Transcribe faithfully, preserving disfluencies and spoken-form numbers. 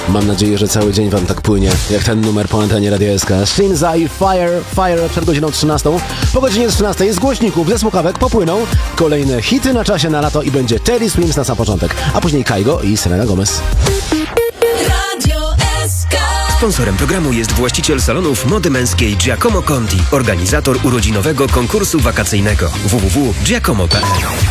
Mam nadzieję, że cały dzień wam tak płynie, jak ten numer po antenie Radia S K. Shinza i Fire, Fire przed godziną trzynastą. Po godzinie trzynastej z głośników, ze słuchawek popłyną kolejne hity na czasie na lato i będzie Teddy Swims na sam początek, a później Kygo i Selena Gomez. Radio S K. Sponsorem programu jest właściciel salonów mody męskiej Giacomo Conti, organizator urodzinowego konkursu wakacyjnego w w w kropka giacomo kropka p l.